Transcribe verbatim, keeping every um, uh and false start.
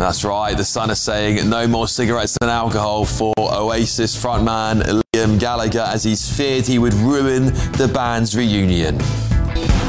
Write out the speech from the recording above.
That's right, the Sun is saying no more cigarettes and alcohol for Oasis frontman Liam Gallagher, as he's feared he would ruin the band's reunion.